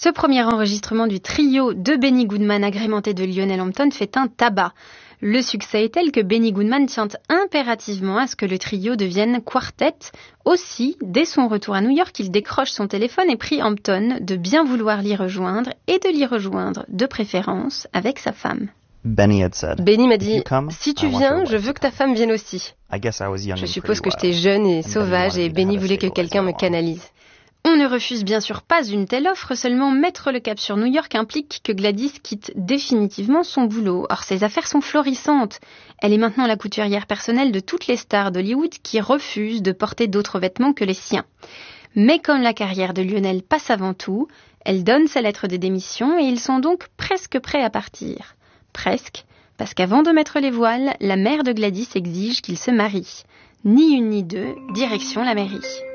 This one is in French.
Ce premier enregistrement du trio de Benny Goodman agrémenté de Lionel Hampton fait un tabac. Le succès est tel que Benny Goodman tient impérativement à ce que le trio devienne quartet. Aussi, dès son retour à New York, il décroche son téléphone et prie Hampton de bien vouloir l'y rejoindre et de l'y rejoindre, de préférence, avec sa femme. Benny m'a dit, si tu viens, je veux que ta femme vienne aussi. Je suppose que j'étais jeune et sauvage et Benny voulait que quelqu'un me canalise. On ne refuse bien sûr pas une telle offre, seulement mettre le cap sur New York implique que Gladys quitte définitivement son boulot. Or, ses affaires sont florissantes. Elle est maintenant la couturière personnelle de toutes les stars d'Hollywood qui refusent de porter d'autres vêtements que les siens. Mais comme la carrière de Lionel passe avant tout, elle donne sa lettre de démission et ils sont donc presque prêts à partir. Presque, parce qu'avant de mettre les voiles, la mère de Gladys exige qu'ils se marient. Ni une ni deux, direction la mairie.